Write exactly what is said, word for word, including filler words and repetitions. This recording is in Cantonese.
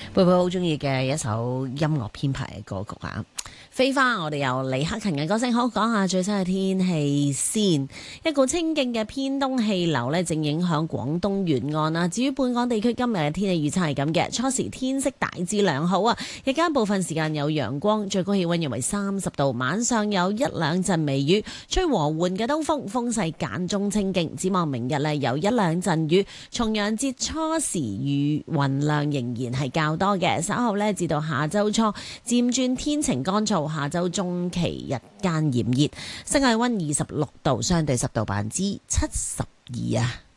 貝貝好中意嘅一首音樂編排嘅歌曲啊！飛花，我哋由李克勤嘅歌聲，好講下最新嘅天氣先。一股清勁嘅偏東氣流呢，正影響廣東沿岸啊。至於本港地區今日嘅天氣預測係咁嘅：初時天色大致良好啊，日間部分時間有陽光，最高氣溫約為三十度，晚上有一兩陣微雨，吹和緩嘅東風，風勢間中清勁。展望明日呢，有一兩陣雨，重陽節初時雨雲量仍然係較多嘅，稍後呢，至到下周初漸轉天晴乾燥。下周中期日間炎熱，室外溫二十六度，相對濕度百分之七十二啊。